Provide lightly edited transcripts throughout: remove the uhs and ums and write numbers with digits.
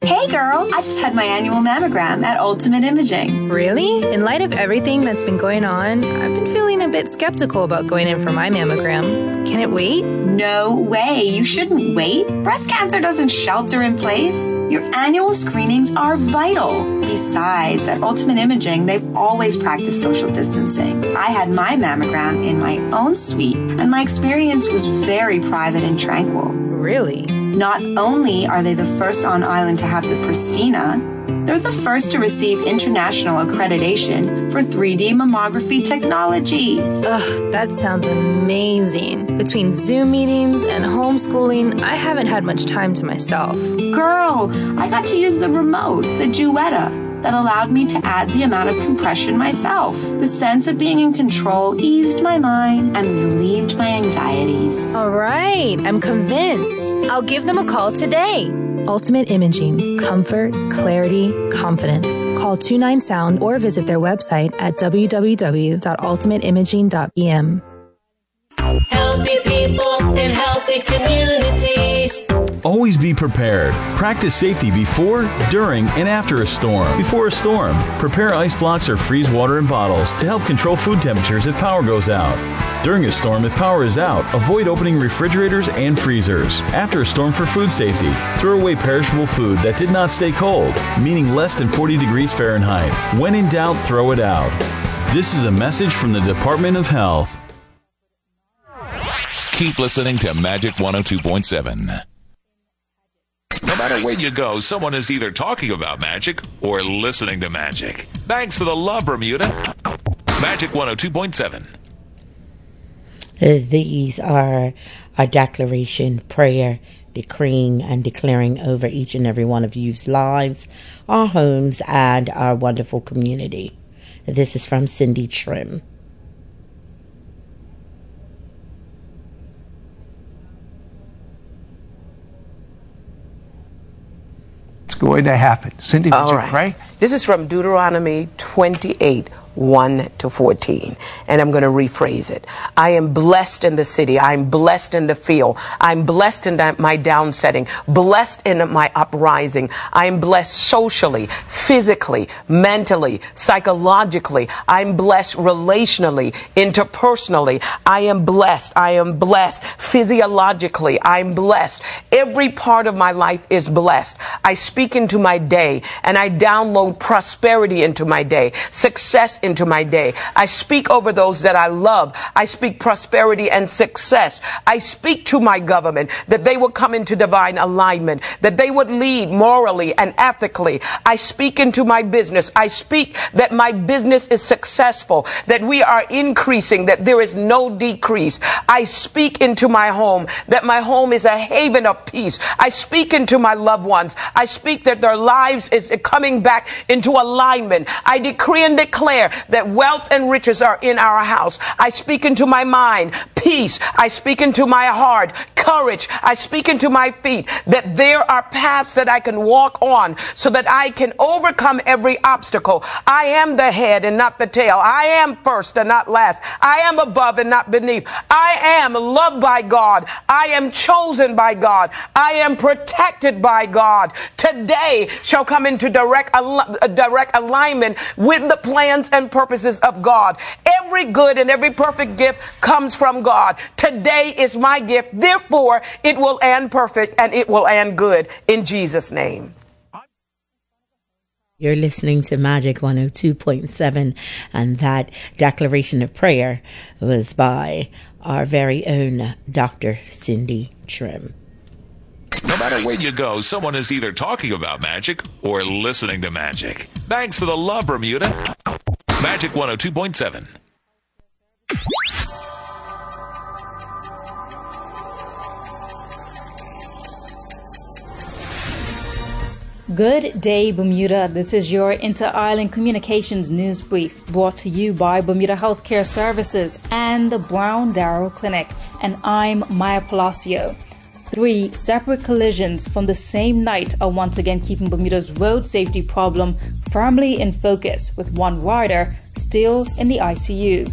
Hey girl, I just had my annual mammogram at Ultimate Imaging. Really? In light of everything that's been going on, I've been feeling a bit skeptical about going in for my mammogram. Can it wait? No way, you shouldn't wait. Breast cancer doesn't shelter in place. Your annual screenings are vital. Besides, at Ultimate Imaging, they've always practiced social distancing. I had my mammogram in my own suite, and my experience was very private and tranquil. Really? Not only are they the first on island to have the Pristina, they're the first to receive international accreditation for 3D mammography technology. Ugh, that sounds amazing. Between Zoom meetings and homeschooling, I haven't had much time to myself. Girl, I got to use the remote, the Duetta, that allowed me to add the amount of compression myself. The sense of being in control eased my mind and relieved my anxieties. All right, I'm convinced. I'll give them a call today. Ultimate Imaging. Comfort, clarity, confidence. Call 29Sound or visit their website at www.ultimateimaging.bm. Healthy people in healthy communities. Always be prepared. Practice safety before, during, and after a storm. Before a storm, prepare ice blocks or freeze water in bottles to help control food temperatures if power goes out. During a storm, if power is out, avoid opening refrigerators and freezers. After a storm, for food safety, throw away perishable food that did not stay cold, meaning less than 40 degrees Fahrenheit. When in doubt, throw it out. This is a message from the Department of Health. Keep listening to Magic 102.7. No matter where you go, someone is either talking about magic or listening to magic. Thanks for the love, Bermuda. Magic 102.7. These are a declaration, prayer, decreeing and declaring over each and every one of you's lives, our homes, and our wonderful community. This is from Cindy Trim. Going to happen. Cindy, would you pray? This is from Deuteronomy 28, 1 to 14. And I'm going to rephrase it. I am blessed in the city. I'm blessed in the field. I'm blessed in my downsetting, blessed in my uprising. I am blessed socially, physically, mentally, psychologically. I'm blessed relationally, interpersonally. I am blessed. I am blessed physiologically. I'm blessed. Every part of my life is blessed. I speak into my day and I download prosperity into my day, success into my day. I speak over those that I love. I speak prosperity and success. I speak to my government that they will come into divine alignment, that they would lead morally and ethically. I speak into my business. I speak that my business is successful, that we are increasing, that there is no decrease. I speak into my home, that my home is a haven of peace. I speak into my loved ones. I speak that their lives is coming back into alignment. I decree and declare that wealth and riches are in our house. I speak into my mind, peace. I speak into my heart, courage. I speak into my feet, that there are paths that I can walk on so that I can overcome every obstacle. I am the head and not the tail. I am first and not last. I am above and not beneath. I am loved by God. I am chosen by God. I am protected by God. Today shall come into direct alignment with the plans and purposes of God. Every good and every perfect gift comes from God. Today is my gift. Therefore, it will end perfect and it will end good in Jesus' name. You're listening to Magic 102.7, and that declaration of prayer was by our very own Dr. Cindy Trim. No matter where you go, someone is either talking about magic or listening to magic. Thanks for the love, Bermuda. Magic 102.7. Good day, Bermuda. This is your Inter-Island Communications News Brief, brought to you by Bermuda Healthcare Services and the Brown Darrow Clinic. And I'm Maya Palacio. 3 separate collisions from the same night are once again keeping Bermuda's road safety problem firmly in focus, with one rider still in the ICU.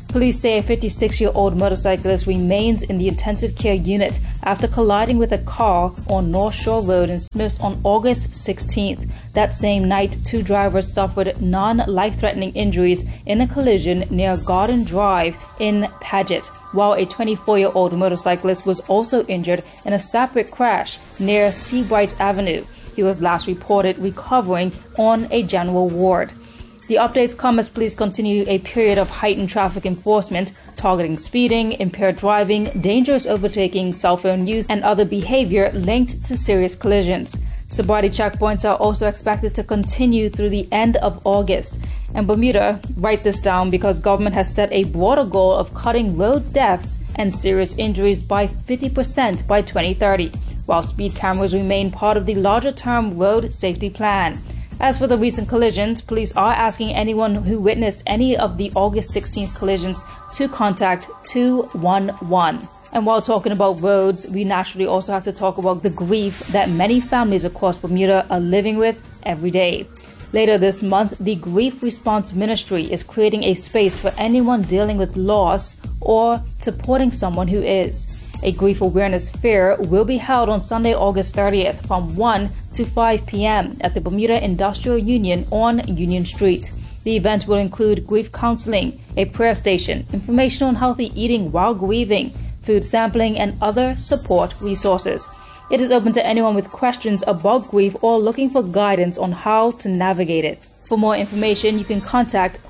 Police say a 56-year-old motorcyclist remains in the intensive care unit after colliding with a car on North Shore Road in Smiths on August 16th. That same night, 2 drivers suffered non-life-threatening injuries in a collision near Garden Drive in Paget, while a 24-year-old motorcyclist was also injured in a separate crash near Seabright Avenue. He was last reported recovering on a general ward. The updates come as police continue a period of heightened traffic enforcement, targeting speeding, impaired driving, dangerous overtaking, cell phone use, and other behavior linked to serious collisions. Sobriety checkpoints are also expected to continue through the end of August. And Bermuda, write this down because government has set a broader goal of cutting road deaths and serious injuries by 50% by 2030, while speed cameras remain part of the larger-term road safety plan. As for the recent collisions, police are asking anyone who witnessed any of the August 16th collisions to contact 211. And while talking about roads, we naturally also have to talk about the grief that many families across Bermuda are living with every day. Later this month, the Grief Response Ministry is creating a space for anyone dealing with loss or supporting someone who is. A grief awareness fair will be held on Sunday, August 30th from 1 to 5 p.m. at the Bermuda Industrial Union on Union Street. The event will include grief counseling, a prayer station, information on healthy eating while grieving, food sampling, and other support resources. It is open to anyone with questions about grief or looking for guidance on how to navigate it. For more information, you can contact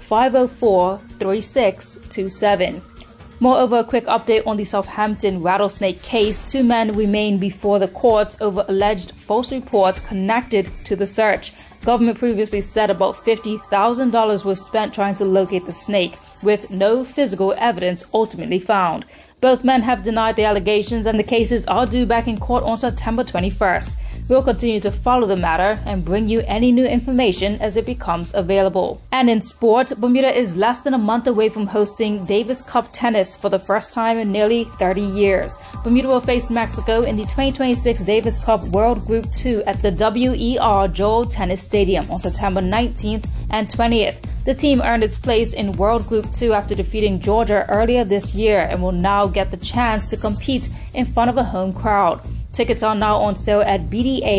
504-3627. Moreover, a quick update on the Southampton rattlesnate case. 2 men remain before the courts over alleged false reports connected to the search. Government previously said about $50,000 was spent trying to locate the snake, with no physical evidence ultimately found. Both men have denied the allegations, and the cases are due back in court on September 21st. We'll continue to follow the matter and bring you any new information as it becomes available. And in sport, Bermuda is less than a month away from hosting Davis Cup tennis for the first time in nearly 30 years. Bermuda will face Mexico in the 2026 Davis Cup World Group 2 at the WER Joel Tennis Stadium on September 19th and 20th. The team earned its place in World Group 2 after defeating Georgia earlier this year and will now get the chance to compete in front of a home crowd. Tickets are now on sale at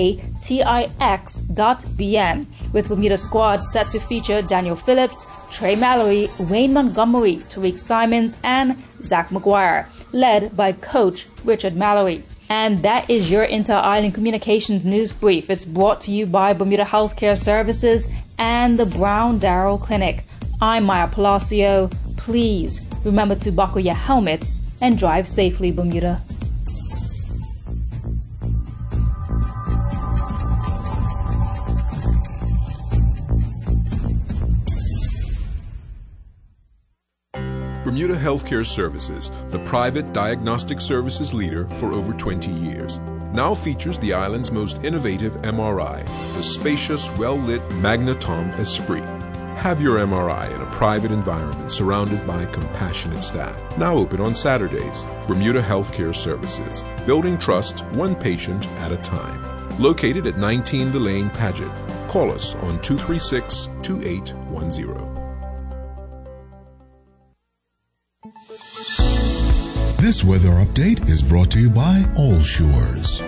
bdatix.bm, with Bermuda squad set to feature Daniel Phillips, Trey Mallory, Wayne Montgomery, Tariq Simons, and Zach McGuire, led by coach Richard Mallory. And that is your Inter-Island Communications News Brief. It's brought to you by Bermuda Healthcare Services and the Brown Darrow Clinic. I'm Maya Palacio. Please remember to buckle your helmets and drive safely, Bermuda. Bermuda Healthcare Services, the private diagnostic services leader for over 20 years, now features the island's most innovative MRI, the spacious, well-lit Magnetom Esprit. Have your MRI in a private environment surrounded by compassionate staff. Now open on Saturdays. Bermuda Healthcare Services, building trust one patient at a time. Located at 19 Delane Paget. Call us on 236-2810. This weather update is brought to you by All Shores.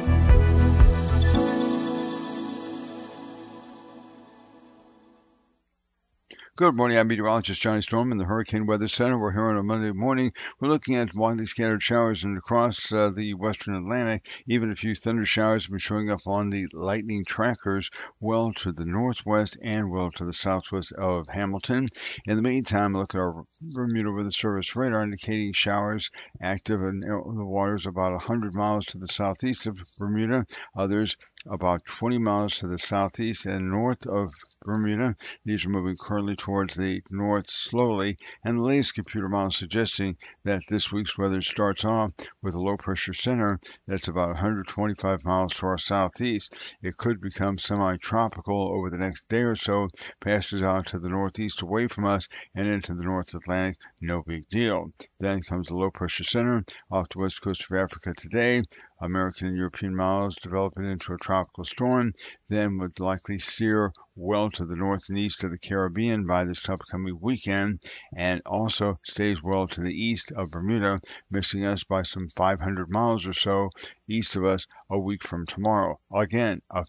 Good morning, I'm meteorologist Johnny Storm in the Hurricane Weather Center. We're here on a Monday morning. We're looking at widely scattered showers and across the western Atlantic. Even a few thunder showers have been showing up on the lightning trackers well to the northwest and well to the southwest of Hamilton. In the meantime, look at our Bermuda Weather Service radar indicating showers active in the waters about 100 miles to the southeast of Bermuda. Others about 20 miles to the southeast and north of Bermuda. These are moving currently towards the north slowly, and the latest computer model suggesting that this week's weather starts off with a low pressure center that's about 125 miles to our southeast. It could become semi-tropical over the next day or so, passes out to the northeast away from us and into the North Atlantic, no big deal. Then comes the low pressure center off the west coast of Africa today. American and European miles, developing into a tropical storm, then would likely steer well to the north and east of the Caribbean by this upcoming weekend, and also stays well to the east of Bermuda, missing us by some 500 miles or so east of us a week from tomorrow. Again, a